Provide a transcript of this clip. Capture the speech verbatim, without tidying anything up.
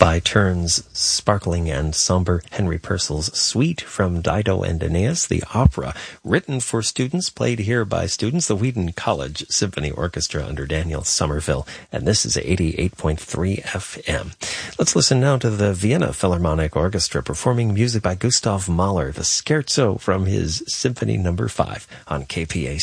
by turns sparkling and somber, Henry Purcell's Suite from Dido and Aeneas, the opera, written for students, played here by students, the Wheaton College Symphony Orchestra under Daniel Somerville, and this is eighty-eight point three F M. Let's listen now to the Vienna Philharmonic Orchestra performing music by Gustav Mahler, the Scherzo from his Symphony Number five on K P A C.